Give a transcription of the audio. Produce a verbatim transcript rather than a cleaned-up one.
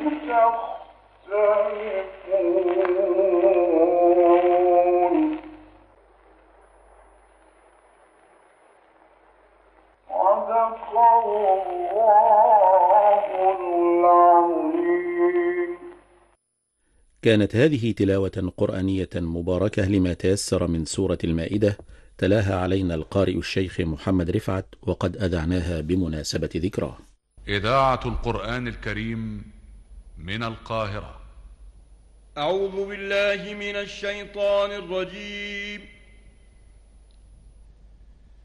تختلفون صدق الله العظيم. كانت هذه تلاوة قرآنية مباركة لما تيسر من سورة المائدة، تلاها علينا القارئ الشيخ محمد رفعت، وقد أذعناها بمناسبة ذكراه. إذاعة القرآن الكريم من القاهرة. أعوذ بالله من الشيطان الرجيم.